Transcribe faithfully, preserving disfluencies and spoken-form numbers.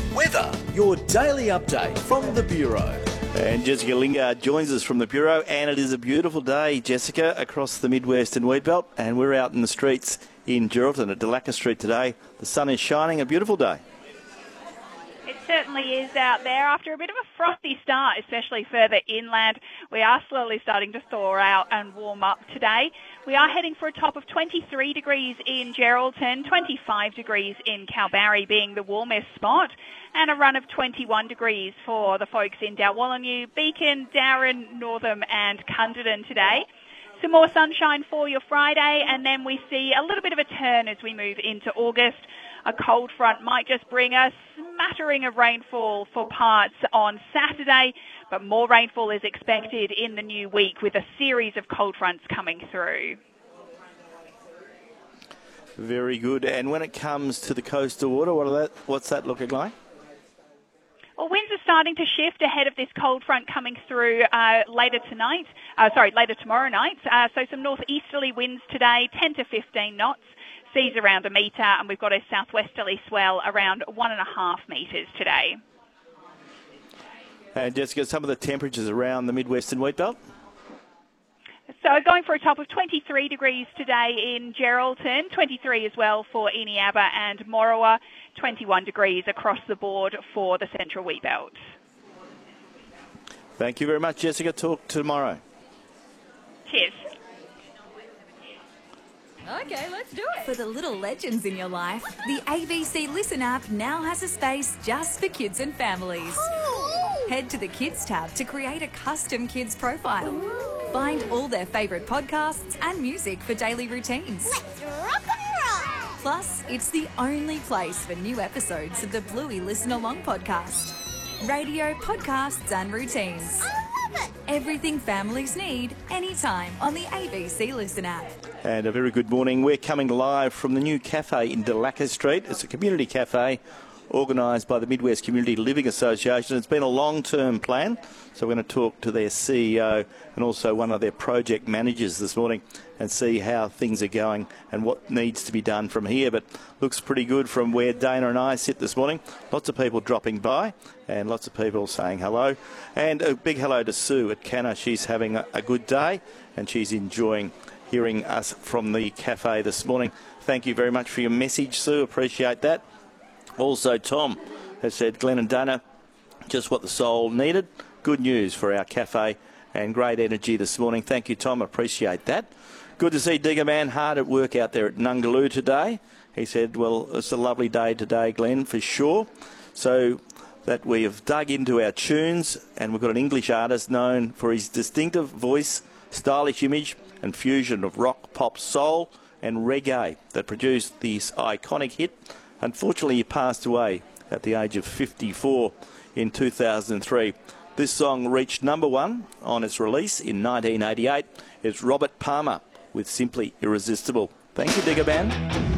Weather, your daily update from the Bureau. And Jessica Lingard joins us from the Bureau, and it is a beautiful day, Jessica, across the Midwest and Wheatbelt, and we're out in the streets in Geraldton at Delaca Street today. The sun is shining, a beautiful day. It certainly is out there. After a bit of a frosty start, especially further inland, we are slowly starting to thaw out and warm up today. We are heading for a top of twenty-three degrees in Geraldton, twenty-five degrees in Kalbarri being the warmest spot, and a run of twenty-one degrees for the folks in Dalwallinu, Beacon, Darren, Northam and Cunderdin today. Some more sunshine for your Friday, and then we see a little bit of a turn as we move into August. A cold front might just bring a smattering of rainfall for parts on Saturday, but more rainfall is expected in the new week with a series of cold fronts coming through. Very good. And when it comes to the coastal water, what are that, what's that looking like? Well, winds are starting to shift ahead of this cold front coming through uh, later tonight, uh, sorry, later tomorrow night. Uh, so some northeasterly winds today, ten to fifteen knots. Seas around a metre, and we've got a southwesterly swell around one and a half metres today. And Jessica, some of the temperatures around the Midwestern Wheatbelt? So going for a top of twenty-three degrees today in Geraldton, twenty-three as well for Eneabba and Morawa, twenty-one degrees across the board for the Central Wheatbelt. Thank you very much, Jessica. Talk tomorrow. Cheers. Okay, let's do it. For the little legends in your life, the A B C Listen app now has a space just for kids and families. Ooh. Head to the Kids tab to create a custom kids profile. Ooh. Find all their favourite podcasts and music for daily routines. Let's rock and roll! Plus, it's the only place for new episodes of the Bluey Listen Along podcast. Radio, podcasts and routines. I love it! Everything families need, anytime on the A B C Listen app. And a very good morning. We're coming live from the new cafe in Delaca Street. It's a community cafe organised by the Midwest Community Living Association. It's been a long-term plan, so we're going to talk to their C E O and also one of their project managers this morning and see how things are going and what needs to be done from here. But looks pretty good from where Dana and I sit this morning. Lots of people dropping by and lots of people saying hello. And a big hello to Sue at Canna. She's having a, a good day and she's enjoying hearing us from the cafe this morning. Thank you very much for your message, Sue. Appreciate that. Also, Tom has said, Glenn and Dana, just what the soul needed. Good news for our cafe and great energy this morning. Thank you, Tom. Appreciate that. Good to see Digger Man hard at work out there at Nungaloo today. He said, well, it's a lovely day today, Glenn, for sure. So that we have dug into our tunes, and we've got an English artist known for his distinctive voice, stylish image and fusion of rock, pop, soul and reggae that produced this iconic hit. Unfortunately, he passed away at the age of fifty-four in two thousand three. This song reached number one on its release in nineteen eighty-eight. It's Robert Palmer with Simply Irresistible. Thank you, Digger Band.